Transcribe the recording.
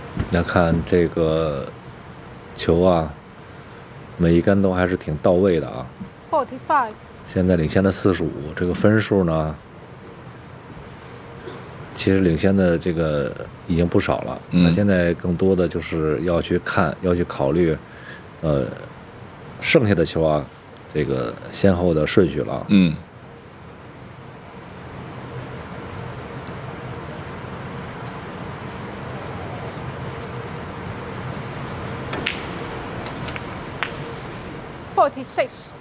那看这个球啊，每一杆都还是挺到位的啊。 45. 现在领先的45，这个分数呢，其实领先的这个已经不少了。那现在更多的就是要去看，要去考虑，剩下的球啊，这个先后的顺序了。 46.